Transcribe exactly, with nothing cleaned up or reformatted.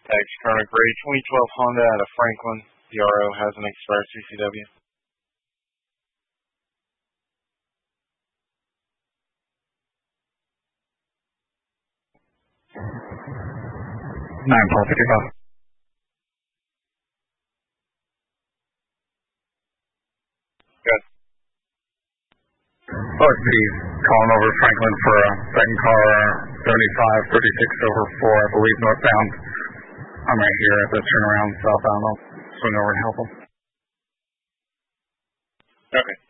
Thanks, Corona Gray. twenty twelve Honda out of Franklin. The R O has an expired C C W. nine four fifty-five. Good. O S B calling over Franklin for a second car, seventy-five thirty-six over four, I believe, northbound. I'm right here at the turnaround southbound. I'll swing over and help them. Okay.